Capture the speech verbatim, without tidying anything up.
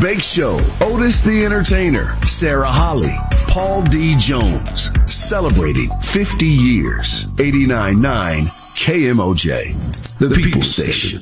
Bake Show, Otis the Entertainer, Sarah Holly, Paul D. Jones, celebrating fifty years. eighty-nine point nine K M O J, the People Station.